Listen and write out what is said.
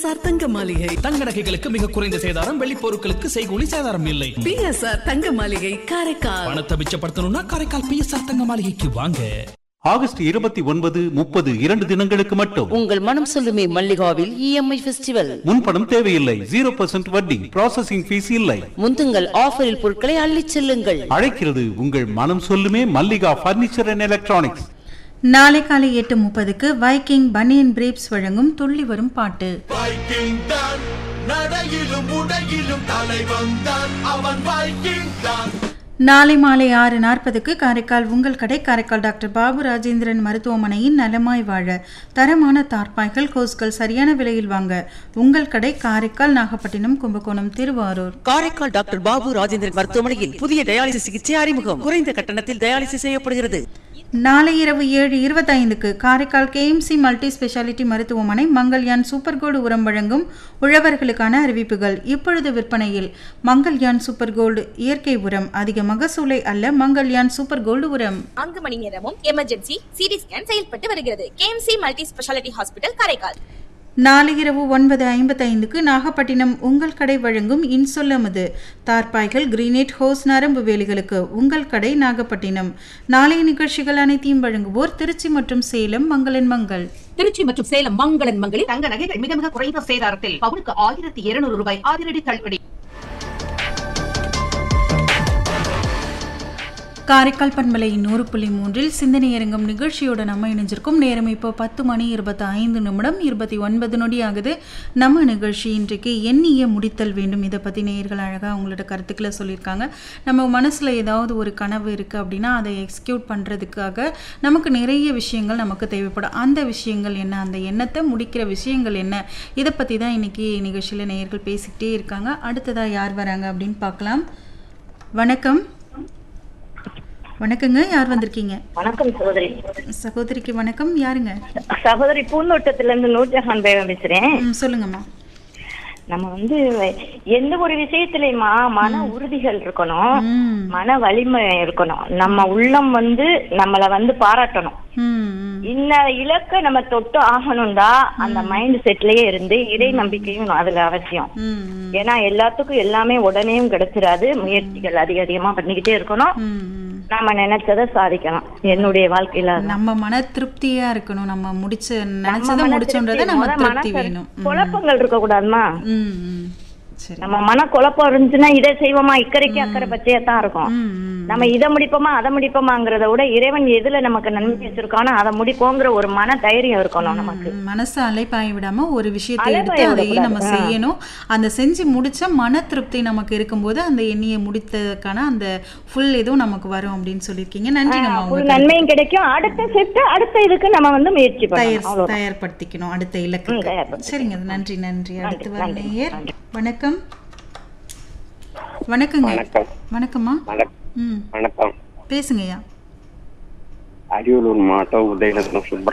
PSR தங்க மாளிகை. தங்க நகைகளுக்கு மிக குறைந்த சேதாரம், வெள்ளி பொருட்களுக்கு செய்கூலி சேதாரம் இல்லை. பிஎஸ்ஆர் தங்க மாளிகை காரைக்கால். பணத்தை மிச்சப்படுத்தணும்னா காரைக்கால் பிஎஸ்ஆர் தங்க மாளிகைக்கு வாங்க. ஆகஸ்ட் 29, 30 2 தினங்களுக்கு மட்டும் உங்கள் மனம் சொல்லுமே மல்லிகாவில் இஎம்ஐ ஃபெஸ்டிவல். முன்பணம் தேவையில்லை, 0% வட்டி, ப்ராசஸிங் ஃபீஸ் இல்லை. முந்துங்கள் ஆஃபரில் பொருட்களை அள்ளிச் செல்லுங்கள். அழைக்கிறது உங்கள் மனம் சொல்லுமே மல்லிகா பர்னிச்சர் அண்ட் எலக்ட்ரானிக்ஸ். நாளை காலை 8:30 வைக்கிங் பனியன் பிரீப்ஸ் வழங்கும் துள்ளி வரும் பாட்டு. வைக்கிங் தான் நடையிலும் உடையிலும் தலைவன் தான், அவன் வைக்கிங் தான். நாளை மாலை 6:40 காரைக்கால் உங்கள் கடை. காரைக்கால் டாக்டர் பாபு ராஜேந்திரன் மருத்துவமனையின் நலமாய் வாழ தரமான தார்பாய்கள், ஹோஸ்கள் சரியான விலையில் வாங்க உங்கள் கடை. காரைக்கால், நாகப்பட்டினம், கும்பகோணம், திருவாரூர். காரைக்கால் டாக்டர் பாபு ராஜேந்திரன் மருத்துவமனையில் புதிய டயாலிசிஸ் சிகிச்சை அறிமுகம். குறைந்த கட்டணத்தில் டயாலிசிஸ் செய்யப்படுகிறது. நாளை இரவு 7:25 காரைக்கால் கேஎம்சி மல்டி ஸ்பெஷாலிட்டி மருத்துவமனை மங்கள்யான் சூப்பர் கோல்டு உரம் வழங்கும் உழவர்களுக்கான அறிவிப்புகள். இப்பொழுது விற்பனையில் மங்கள்யான் சூப்பர் கோல்டு இயற்கை உரம். அதிக மகசூலை அல்ல, மங்கள்யான் சூப்பர் கோல்டு உரம். 4 மணி நேரமும் எமர்ஜென்சி சிடி ஸ்கேன் செயல்பட்டு வருகிறது. KMC multi speciality hospital Karaikal. நாளை இரவு 9:55 நாகப்பட்டினம் உங்கள் கடை வழங்கும் இன்சொல்லமுது தார்பாய்கள், கிரீனேட், ஹோஸ், நரம்பு வேலிகளுக்கு உங்கள் கடை நாகப்பட்டினம். நாளைய நிகழ்ச்சிகள் அனைத்தையும் வழங்குவோர் திருச்சி மற்றும் சேலம் மங்களன் மங்கள். திருச்சி மற்றும் சேலம் மங்களன் மங்களில் தங்க நகைகள் மிக மிக குறைந்த சேதாரத்தில் பவுனுக்கு 1200 ரூபாய் அதிரடி தள்ளுபடி. காரைக்கால் பண்பலை 100.3 சிந்தனை அரங்கம் நிகழ்ச்சியோட நம்ம இணைஞ்சிருக்கும். நேரம் இப்போ 10:25 29 நொடி ஆகுது. நம்ம நிகழ்ச்சி இன்றைக்கு எண்ணிய முடித்தல் வேண்டும். இதை பற்றி நேயர்கள் அழகாக அவங்களோட கருத்துக்களை சொல்லியிருக்காங்க. நம்ம மனசில் ஏதாவது ஒரு கனவு இருக்குது அப்படின்னா அதை எக்ஸிக்யூட் பண்ணுறதுக்காக நமக்கு நிறைய விஷயங்கள் நமக்கு தேவைப்படும். அந்த விஷயங்கள் என்ன, அந்த எண்ணத்தை முடிக்கிற விஷயங்கள் என்ன, இதை பற்றி தான் இன்றைக்கி நிகழ்ச்சியில் நேயர்கள் பேசிக்கிட்டே இருக்காங்க. அடுத்ததாக யார் வராங்க அப்படின்னு பார்க்கலாம். வணக்கம். வணக்கங்க, யார் வந்திருக்கீங்க? வணக்கம் சகோதரி. சகோதரிக்கு வணக்கம். யாருங்க? சகோதரி பூந்தோட்டத்துல இருந்து நூர்ஜஹான் பேகம் பேசுறேன். சொல்லுங்கம்மா. நம்ம எந்த ஒரு விஷயத்திலயுமா மன உறுதிகள் இருக்கணும், மன வலிமை இருக்கணும். நம்ம உள்ளம் நம்மள பாராட்டணும். இந்த இலக்கை நம்ம தொட்டு ஆகணும்டா அந்த மைண்ட் செட்லயே இருந்து இறை நம்பிக்கையும் அதுல அவசியம். ஏன்னா எல்லாத்துக்கும் எல்லாமே உடனேயும் கிடைச்சிடாது. முயற்சிகள் அதிகமா பண்ணிக்கிட்டே இருக்கணும். நம்ம நினைச்சதை சாதிக்கணும். என்னுடைய வாழ்க்கையில நம்ம மன திருப்தியா இருக்கணும். நம்ம நினைச்சதை முடிச்சோன்றத நம்ம திருப்தி வேணும். குழப்பங்கள் இருக்க கூடாதுமா. நம்ம மன குழப்பம் இருந்துச்சுன்னா இதை செய்வோமா, இக்கரைக்கு அக்கறை பச்சையா தான் இருக்கும். நம்ம இதை முடிப்போமா அதை முடிப்போமாங்கிறத விட இறைவன் எதுல நமக்கு நன்மை வச்சிருக்கானோ அதை முடிப்போங்கிற ஒரு மன தைரியம் இருக்கணும். நமக்கு மனசு அலைப்பாய விடாம ஒரு விஷயத்தை எடுத்து அதையே நம்ம செய்யணும். அந்த செஞ்சு முடிச்ச மன திருப்தி நமக்கு இருக்கும்போது அந்த எண்ணியை முடித்ததுக்கான அந்த ஃபுல் இதுவும் நமக்கு வரும் அப்படின்னு சொல்லியிருக்கீங்க. நன்றிங்கம்மா. நன்மையும் கிடைக்கும். அடுத்த இதுக்கு நம்ம முயற்சி தயார்படுத்திக்கணும் அடுத்த இலக்கு. சரிங்க, நன்றி நன்றி. அடுத்து வர நேயர். வணக்கம். வணக்கங்க. வணக்கம்மா. வணக்கம். பேசுங்கய்யா. அரியலூர் மாவட்டம் உதயநகரம் சுப்பராமன்.